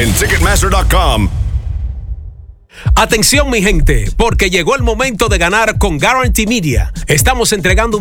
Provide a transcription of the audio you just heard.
en Ticketmaster.com. Atención mi gente, porque llegó el momento de ganar con Guarantee Media. Estamos entregando un